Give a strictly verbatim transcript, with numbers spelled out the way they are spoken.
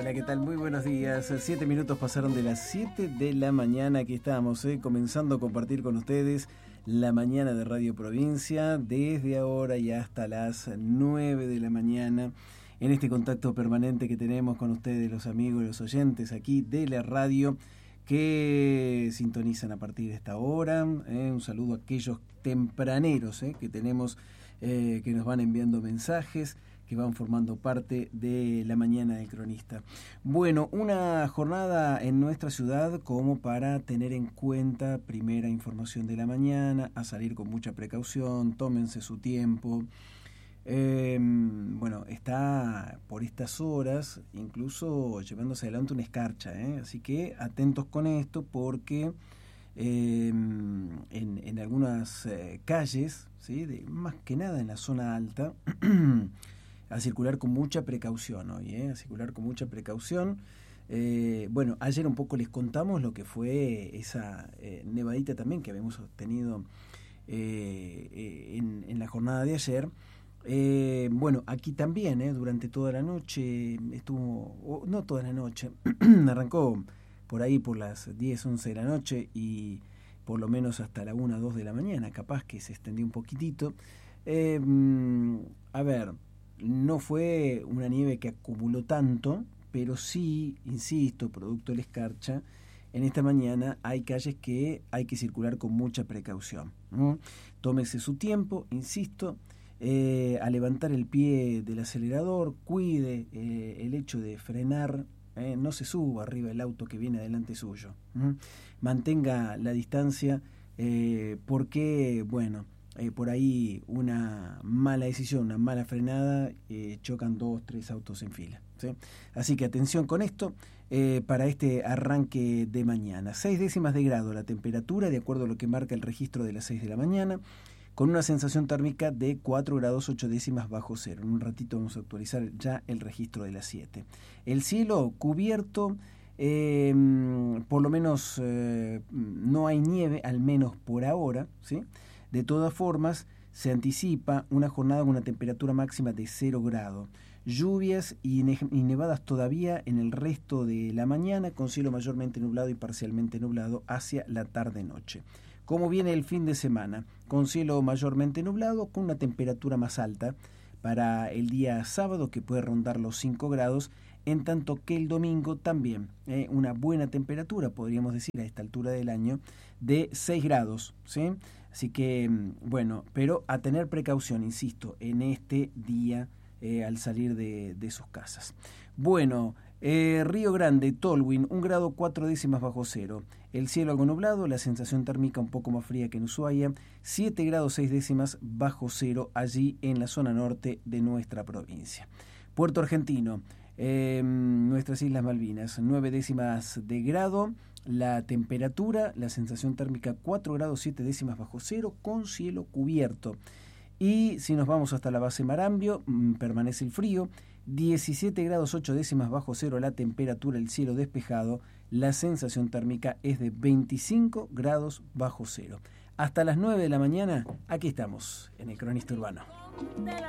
Hola, ¿qué tal? Muy buenos días. Siete minutos pasaron de las siete de la mañana. Aquí estamos, ¿eh? comenzando a compartir con ustedes la mañana de Radio Provincia, desde ahora y hasta las nueve de la mañana, en este contacto permanente que tenemos con ustedes, los amigos y los oyentes aquí de la radio, que sintonizan a partir de esta hora. ¿eh? Un saludo a aquellos tempraneros ¿eh? que tenemos, eh, que nos van enviando mensajes, que van formando parte de la mañana del cronista. Bueno, una jornada en nuestra ciudad como para tener en cuenta, primera información de la mañana, a salir con mucha precaución, tómense su tiempo. Eh, bueno, está por estas horas incluso llevándose adelante una escarcha, ¿eh? Así que atentos con esto porque eh, en, en algunas eh, calles, ¿sí? de, más que nada en la zona alta, a circular con mucha precaución hoy, ¿eh? a circular con mucha precaución. Eh, bueno, ayer un poco les contamos lo que fue esa eh, nevadita también que habíamos tenido eh, eh, en, en la jornada de ayer. Eh, bueno, aquí también, ¿eh? durante toda la noche estuvo, oh, no toda la noche, arrancó por ahí por las diez, once de la noche y por lo menos hasta la una, dos de la mañana, capaz que se extendió un poquitito. Eh, a ver, no fue una nieve que acumuló tanto, pero sí, insisto, producto de la escarcha, en esta mañana hay calles que hay que circular con mucha precaución. ¿no? Tómese su tiempo, insisto, eh, a levantar el pie del acelerador, cuide eh, el hecho de frenar, eh, no se suba arriba del auto que viene adelante suyo. ¿no? Mantenga la distancia eh, porque, bueno, Eh, por ahí una mala decisión, una mala frenada, eh, chocan dos, tres autos en fila. ¿sí? Así que atención con esto eh, para este arranque de mañana. Seis décimas de grado la temperatura, de acuerdo a lo que marca el registro de las seis de la mañana, con una sensación térmica de cuatro grados ocho décimas bajo cero. En un ratito vamos a actualizar ya el registro de las siete. El cielo cubierto, eh, por lo menos eh, no hay nieve, al menos por ahora, ¿sí? De todas formas, se anticipa una jornada con una temperatura máxima de cero grado. Lluvias y, ne- y nevadas todavía en el resto de la mañana, con cielo mayormente nublado y parcialmente nublado hacia la tarde-noche. ¿Cómo viene el fin de semana? Con cielo mayormente nublado, con una temperatura más alta para el día sábado, que puede rondar los cinco grados, en tanto que el domingo también eh, una buena temperatura, podríamos decir a esta altura del año, de seis grados, ¿sí? Así que, bueno, pero a tener precaución, insisto, en este día eh, al salir de, de sus casas. Bueno, eh, Río Grande, Tolwyn, un grado cuatro décimas bajo cero. El cielo algo nublado, la sensación térmica un poco más fría que en Ushuaia, siete grados seis décimas bajo cero allí en la zona norte de nuestra provincia. Puerto Argentino, eh, nuestras Islas Malvinas, nueve décimas de grado. La temperatura, la sensación térmica cuatro grados siete décimas bajo cero con cielo cubierto. Y si nos vamos hasta la base Marambio, mmm, permanece el frío, diecisiete grados ocho décimas bajo cero la temperatura, el cielo despejado, la sensación térmica es de veinticinco grados bajo cero. Hasta las nueve de la mañana, aquí estamos, en el Cronista Urbano.